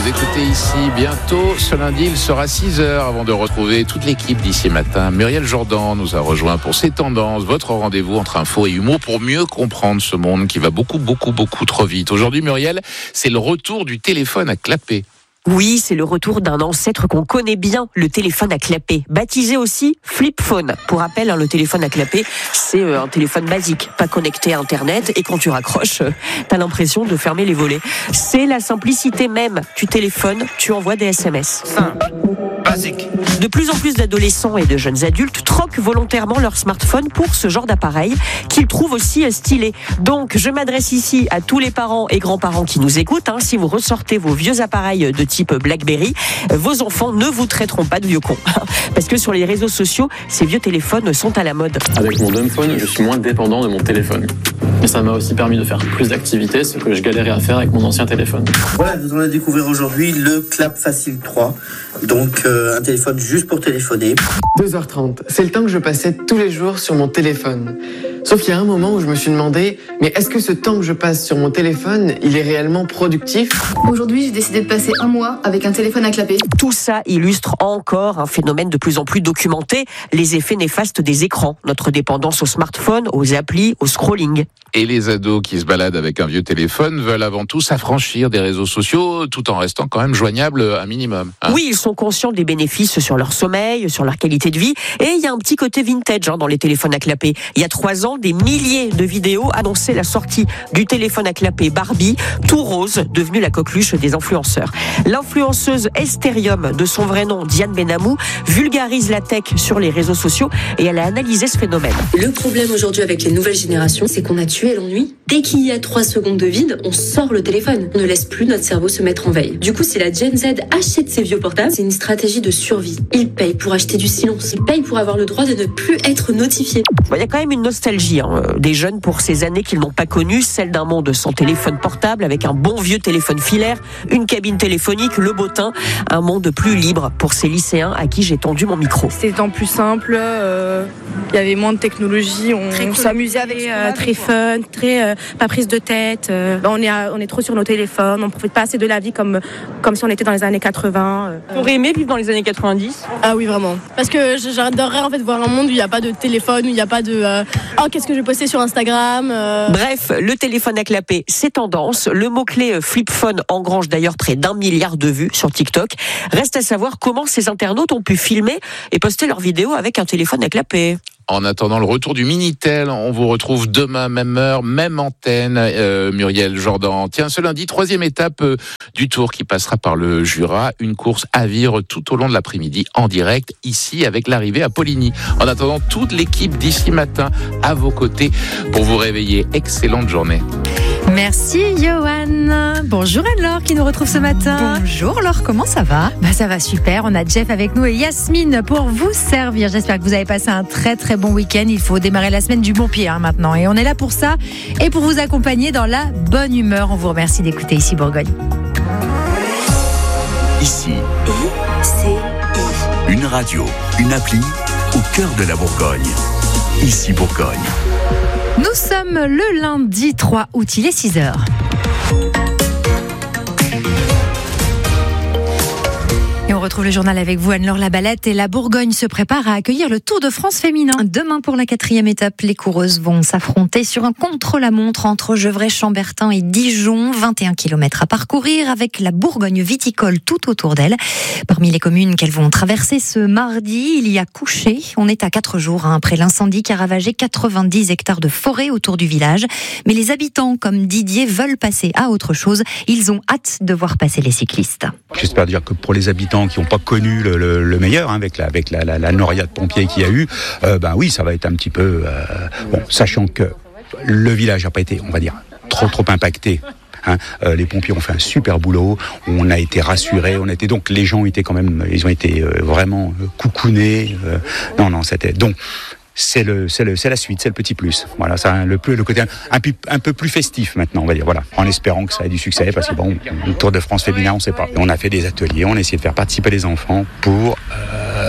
Vous écoutez ici bientôt. Ce lundi, il sera 6h avant de retrouver toute l'équipe d'ici matin. Muriel Jourdan nous a rejoint pour C'est Tendances, votre rendez-vous entre info et humour pour mieux comprendre ce monde qui va beaucoup trop vite. Aujourd'hui, Muriel, c'est le retour du téléphone à clapet. Oui, c'est le retour d'un ancêtre qu'on connaît bien, le téléphone à clapet, baptisé aussi flip phone. Pour rappel, le téléphone à clapet, c'est un téléphone basique, pas connecté à Internet, et quand tu raccroches, t'as l'impression de fermer les volets. C'est la simplicité même. Tu téléphones, tu envoies des SMS. Simple, basique. De plus en plus d'adolescents et de jeunes adultes troquent volontairement leur smartphone pour ce genre d'appareil qu'ils trouvent aussi stylé. Donc, je m'adresse ici à tous les parents et grands-parents qui nous écoutent. Si vous ressortez vos vieux appareils de type BlackBerry, vos enfants ne vous traiteront pas de vieux cons. Parce que sur les réseaux sociaux, ces vieux téléphones sont à la mode. Avec mon dumbphone, je suis moins dépendant de mon téléphone. Et ça m'a aussi permis de faire plus d'activités, ce que je galérais à faire avec mon ancien téléphone. Voilà, nous allons découvrir aujourd'hui le Clap Facile 3. Donc un téléphone juste pour téléphoner. 2h30, c'est le temps que je passais tous les jours sur mon téléphone. Sauf qu'il y a un moment où je me suis demandé, mais est-ce que ce temps que je passe sur mon téléphone, il est réellement productif ? Aujourd'hui, j'ai décidé de passer un mois avec un téléphone à clapet. Tout ça illustre encore un phénomène de plus en plus documenté, les effets néfastes des écrans, notre dépendance au smartphone, aux applis, au scrolling. Et les ados qui se baladent avec un vieux téléphone veulent avant tout s'affranchir des réseaux sociaux tout en restant quand même joignables un minimum. Oui, ils sont conscients des bénéfices sur leur sommeil, sur leur qualité de vie. Et il y a un petit côté vintage dans les téléphones à clapet. Il y a 3 ans, des milliers de vidéos annonçaient la sortie du téléphone à clapet Barbie, tout rose, devenu la coqueluche des influenceurs. L'influenceuse Estérium, de son vrai nom Diane Benamou, vulgarise la tech sur les réseaux sociaux et elle a analysé ce phénomène. Le problème aujourd'hui avec les nouvelles générations, c'est qu'on a tué l'ennui. Dès qu'il y a 3 secondes de vide, on sort le téléphone. On ne laisse plus notre cerveau se mettre en veille. Du coup, si la Gen Z achète ses vieux portables, c'est une stratégie de survie. Ils payent pour acheter du silence. Ils payent pour avoir le droit de ne plus être notifiés. Il y a quand même une nostalgie des jeunes pour ces années qu'ils n'ont pas connues, celle d'un monde sans téléphone portable, avec un bon vieux téléphone filaire, une cabine téléphonique, le beau temps, un monde plus libre pour ces lycéens à qui j'ai tendu mon micro. C'était temps plus simple, il y avait moins de technologie, on s'amusait avec très fun, très pas prise de tête. On est trop sur nos téléphones, on profite pas assez de la vie comme si on était dans les années 80. T'aurais aimé vivre dans les années 90 ? Ah oui, vraiment. Parce que j'adorerais en fait voir un monde où il n'y a pas de téléphone, où il n'y a pas de qu'est-ce que je vais poster sur Instagram. Bref, le téléphone à clapet, c'est tendance. Le mot-clé flip phone engrange d'ailleurs près d'1 milliard de vues sur TikTok. Reste à savoir comment ces internautes ont pu filmer et poster leurs vidéos avec un téléphone à clapet. En attendant le retour du Minitel, on vous retrouve demain, même heure, même antenne, Muriel Jourdan. Tiens, ce lundi, 3e étape du Tour qui passera par le Jura. Une course à vivre tout au long de l'après-midi en direct, ici, avec l'arrivée à Poligny. En attendant, toute l'équipe d'ici matin à vos côtés pour vous réveiller. Excellente journée. Merci Johan. Bonjour Anne-Laure qui nous retrouve ce matin. Bonjour Laure, comment ça va ? Ça va super, on a Jeff avec nous et Yasmine pour vous servir. J'espère que vous avez passé un très bon week-end. Il faut démarrer la semaine du bon pied maintenant et on est là pour ça et pour vous accompagner dans la bonne humeur. On vous remercie d'écouter Ici Bourgogne. Ici, une radio, une appli au cœur de la Bourgogne. Ici Bourgogne. Nous sommes le lundi 3 août, il est 6h. Et on retrouve le journal avec vous, Anne-Laure Labalette. Et la Bourgogne se prépare à accueillir le Tour de France féminin. Demain, pour la 4e étape, les coureuses vont s'affronter sur un contre-la-montre entre Gevrey, Chambertin et Dijon. 21 km à parcourir avec la Bourgogne viticole tout autour d'elle. Parmi les communes qu'elles vont traverser ce mardi, il y a Couché. On est à 4 jours après l'incendie qui a ravagé 90 hectares de forêt autour du village. Mais les habitants, comme Didier, veulent passer à autre chose. Ils ont hâte de voir passer les cyclistes. J'espère dire que pour les habitants qui n'ont pas connu le meilleur, avec la noria de pompiers qu'il y a eu, oui, ça va être un petit peu... sachant que le village n'a pas été, on va dire, trop impacté. Les pompiers ont fait un super boulot, on a été rassurés, donc les gens étaient quand même, ils ont été vraiment coucounés. C'était... Donc, c'est la suite, c'est le petit plus. Voilà, ça le côté un peu plus festif maintenant, on va dire. Voilà, en espérant que ça ait du succès, parce que le Tour de France féminin, on sait pas. On a fait des ateliers, on a essayé de faire participer les enfants pour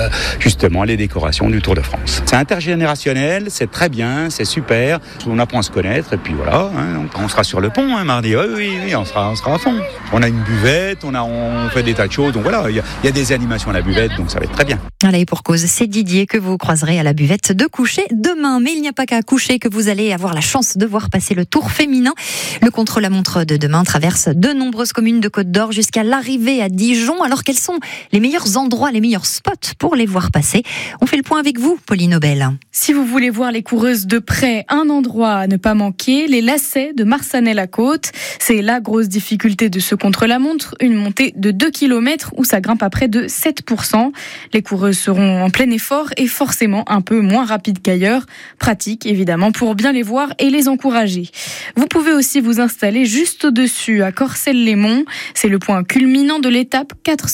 justement les décorations du Tour de France. C'est intergénérationnel, c'est très bien, c'est super. On apprend à se connaître et puis voilà, on sera sur le pont mardi. Oui, on sera à fond. On a une buvette, on fait des tas de choses, donc voilà, il y a des animations à la buvette, donc ça va être très bien. Voilà, et pour cause, c'est Didier que vous croiserez à la buvette de Coucher demain. Mais il n'y a pas qu'à Coucher que vous allez avoir la chance de voir passer le Tour féminin. Le contre-la-montre de demain traverse de nombreuses communes de Côte d'Or jusqu'à l'arrivée à Dijon. Alors quels sont les meilleurs endroits, les meilleurs spots pour les voir passer? On fait le point avec vous, Pauline Aubel. Si vous voulez voir les coureuses de près, un endroit à ne pas manquer, les lacets de Marsanais-la-Côte. C'est la grosse difficulté de ce contre-la-montre, une montée de 2 km où ça grimpe à près de 7%. Les coureuses seront en plein effort et forcément un peu moins rapides qu'ailleurs. Pratique évidemment pour bien les voir et les encourager. Vous pouvez aussi vous installer juste au-dessus à Corcelles-les-Monts. C'est le point culminant de l'étape,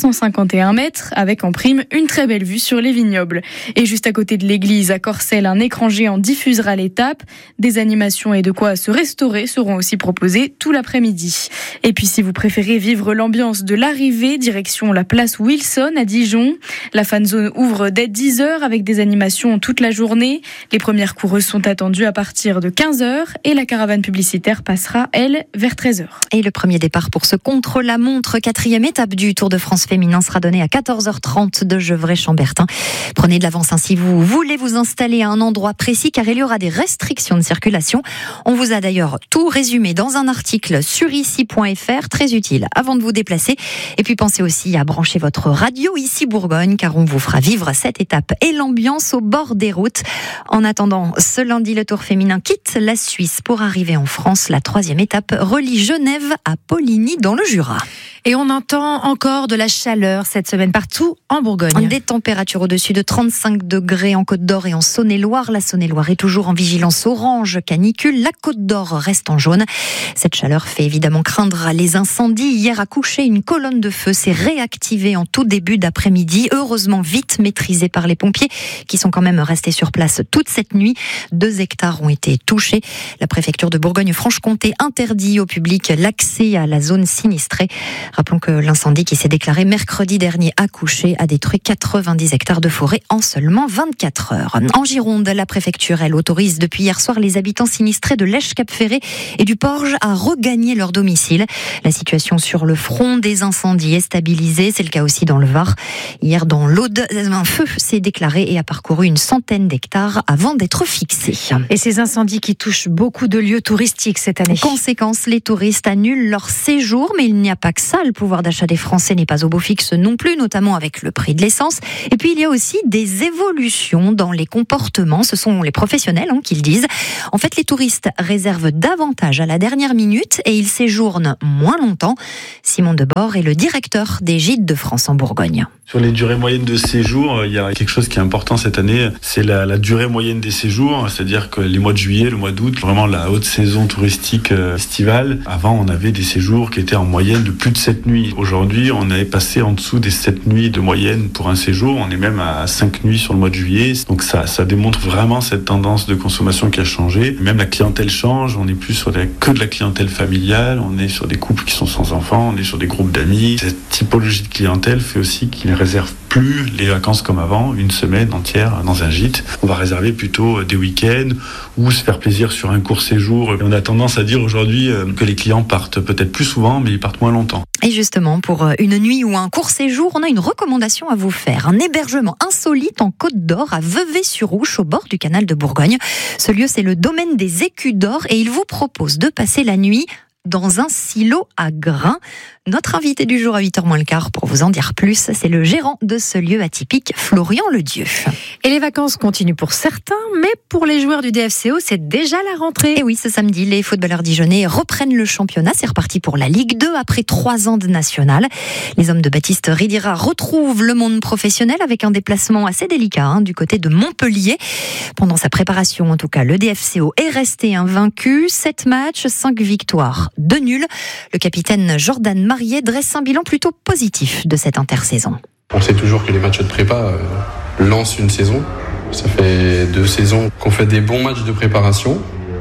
451 mètres, avec en prime une très belle vue sur les vignobles. Et juste à côté de l'église à Corcelles, un écran géant diffusera l'étape. Des animations et de quoi se restaurer seront aussi proposées tout l'après-midi. Et puis si vous préférez vivre l'ambiance de l'arrivée, direction la place Wilson à Dijon. La fanzone ouvre dès 10h avec des animations toute la journée. Les premières coureuses sont attendues à partir de 15h et la caravane publicitaire passera, elle, vers 13h. Et le premier départ pour ce contre-la-montre, 4e étape du Tour de France féminin sera donné à 14h30 de Gevrey-Chambertin. Prenez de l'avance si vous voulez vous installer à un endroit précis car il y aura des restrictions de circulation. On vous a d'ailleurs tout résumé dans un article sur ici.fr, très utile avant de vous déplacer. Et puis pensez aussi à brancher votre radio Ici Bourgogne car on vous fera vivre cette étape et l'ambiance au bord des routes. En attendant, ce lundi, le Tour féminin quitte la Suisse pour arriver en France. La 3e étape relie Genève à Poligny dans le Jura. Et on entend encore de la chaleur cette semaine partout en Bourgogne. Des températures au-dessus de 35 degrés en Côte d'Or et en Saône-et-Loire. La Saône-et-Loire est toujours en vigilance orange canicule. La Côte d'Or reste en jaune. Cette chaleur fait évidemment craindre les incendies. Hier à Coucher, une colonne de feu s'est réactivée en tout début d'après-midi. Heureusement vite maîtrisée par les pompiers qui sont quand même restés sur place toute cette nuit. 2 hectares ont été touchés. La préfecture de Bourgogne-Franche-Comté interdit au public l'accès à la zone sinistrée. Rappelons que l'incendie qui s'est déclaré mercredi dernier à Coucher a détruit 90 hectares de forêt en seulement 24 heures. En Gironde, la préfecture, elle, autorise depuis hier soir les habitants sinistrés de Lèche-Cap-Ferré et du Porge à regagner leur domicile. La situation sur le front des incendies est stabilisée. C'est le cas aussi dans le Var. Hier, dans l'Aude, un feu s'est déclaré et a parcouru une centaine d'hectares avant d'être fixé. Et ces incendies qui touchent beaucoup de lieux touristiques cette année. Conséquence, les touristes annulent leur séjour, mais il n'y a pas que ça. Le pouvoir d'achat des Français n'est pas au beau fixe non plus, notamment avec le prix de l'essence. Et puis il y a aussi des évolutions dans les comportements. Ce sont les professionnels qui le disent. En fait, les touristes réservent davantage à la dernière minute et ils séjournent moins longtemps. Simon Debord est le directeur des Gîtes de France en Bourgogne. Sur les durées moyennes de séjour, il y a quelque chose qui est important cette année, c'est la durée moyenne des séjours, c'est-à-dire que les mois de juillet, le mois d'août, vraiment la haute saison touristique estivale. Avant, on avait des séjours qui étaient en moyenne de plus de 7 nuits. Aujourd'hui, on est passé en dessous des 7 nuits de moyenne pour un séjour. On est même à 5 nuits sur le mois de juillet. Donc ça démontre vraiment cette tendance de consommation qui a changé. Même la clientèle change. On n'est plus sur que de la clientèle familiale. On est sur des couples qui sont sans enfants. On est sur des groupes d'amis. Cette typologie de clientèle fait aussi qu'ils ne réservent plus les vacances comme avant, une semaine entière dans un gîte. On va réserver plutôt des week-ends ou se faire plaisir sur un court séjour. On a tendance à dire aujourd'hui que les clients partent peut-être plus souvent, mais ils partent moins longtemps. Et justement, pour une nuit ou un court séjour, on a une recommandation à vous faire. Un hébergement insolite en Côte d'Or à Vevey-sur-Ouche, au bord du canal de Bourgogne. Ce lieu, c'est le domaine des Écus d'Or et il vous propose de passer la nuit dans un silo à grains. Notre invité du jour à 8h moins le quart, pour vous en dire plus, c'est le gérant de ce lieu atypique, Florian Ledieu. Et les vacances continuent pour certains, mais pour les joueurs du DFCO, c'est déjà la rentrée. Et oui, ce samedi, les footballeurs dijonnais reprennent le championnat. C'est reparti pour la Ligue 2 après 3 ans de national. Les hommes de Baptiste Ridira retrouvent le monde professionnel avec un déplacement assez délicat du côté de Montpellier. Pendant sa préparation, en tout cas, le DFCO est resté invaincu. 7 matchs, 5 victoires, 2 nuls. Le capitaine Jordan Marier dresse un bilan plutôt positif de cette intersaison. On sait toujours que les matchs de prépa lancent une saison. Ça fait 2 saisons qu'on fait des bons matchs de préparation.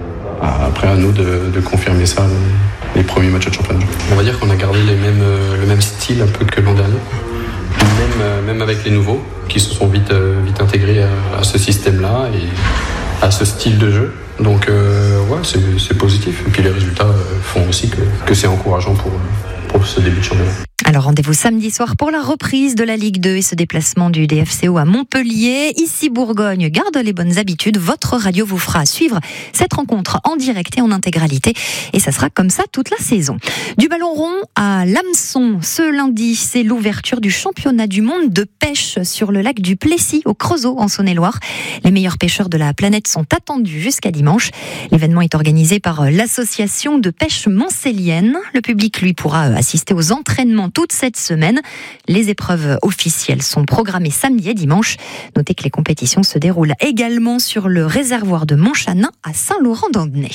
Après, à nous de confirmer ça les premiers matchs de championnat. On va dire qu'on a gardé le même style un peu que l'an dernier. Même même avec les nouveaux, qui se sont vite intégrés à ce système-là et à ce style de jeu. Donc c'est positif. Et puis les résultats font aussi que c'est encourageant pour ce début de championnat. Alors rendez-vous samedi soir pour la reprise de la Ligue 2 et ce déplacement du DFCO à Montpellier. Ici Bourgogne garde les bonnes habitudes. Votre radio vous fera suivre cette rencontre en direct et en intégralité. Et ça sera comme ça toute la saison. Du ballon rond à l'hameçon. Ce lundi, c'est l'ouverture du championnat du monde de pêche sur le lac du Plessis au Creusot en Saône-et-Loire. Les meilleurs pêcheurs de la planète sont attendus jusqu'à dimanche. L'événement est organisé par l'association de pêche mancélienne. Le public, lui, pourra assister aux entraînements toute cette semaine. Les épreuves officielles sont programmées samedi et dimanche. Notez que les compétitions se déroulent également sur le réservoir de Montchanin à Saint-Laurent-d'Andernay.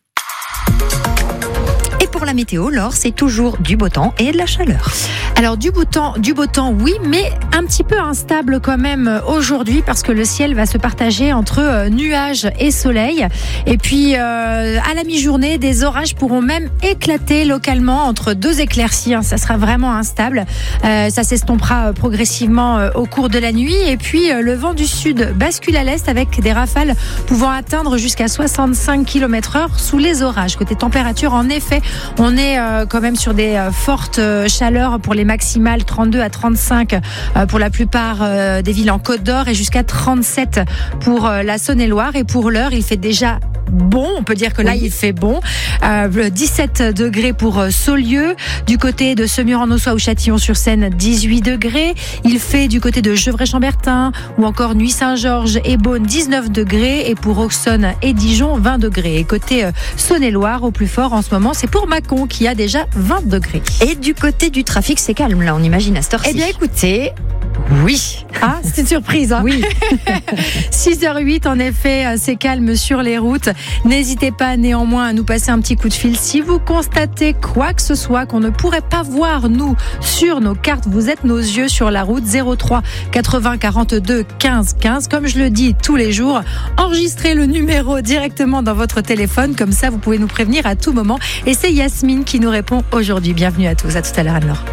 Et pour la météo, Laure, c'est toujours du beau temps et de la chaleur. Alors du beau temps, oui, mais un petit peu instable quand même aujourd'hui parce que le ciel va se partager entre nuages et soleil. Et puis à la mi-journée, des orages pourront même éclater localement entre deux éclaircies. Ça sera vraiment instable. Ça s'estompera progressivement au cours de la nuit. Et puis le vent du sud bascule à l'est avec des rafales pouvant atteindre jusqu'à 65 km/h sous les orages. Côté température, en effet, on est quand même sur des fortes chaleurs pour les maximales, 32 à 35 pour la plupart des villes en Côte d'Or et jusqu'à 37 pour la Saône-et-Loire. Et pour l'heure, il fait déjà bon, on peut dire que là il fait bon. 17 degrés pour Saulieu, du côté de Semur-en-Auxois ou Châtillon-sur-Seine 18 degrés. Il fait du côté de Gevrey-Chambertin ou encore Nuits-Saint-Georges et Beaune 19 degrés et pour Auxonne et Dijon 20 degrés. Et côté Saône-et-Loire, au plus fort en ce moment, c'est pour Mâcon qui a déjà 20 degrés. Et du côté du trafic, c'est calme là, on imagine à cette heure-ci. Eh bien écoutez, oui. Ah, c'est une surprise. Hein. Oui. 6h08, en effet, c'est calme sur les routes. N'hésitez pas néanmoins à nous passer un petit coup de fil. Si vous constatez quoi que ce soit qu'on ne pourrait pas voir, nous, sur nos cartes, vous êtes nos yeux sur la route. 03 80 42 15 15. Comme je le dis tous les jours, enregistrez le numéro directement dans votre téléphone. Comme ça, vous pouvez nous prévenir à tout moment. Et c'est Yasmine qui nous répond aujourd'hui. Bienvenue à tous. À tout à l'heure, Anne-Laure.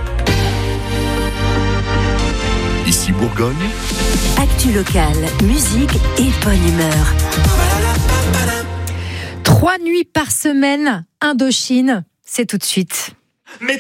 Ici Bourgogne. Actu locale, musique et bonne humeur. 3 nuits par semaine, Indochine, c'est tout de suite.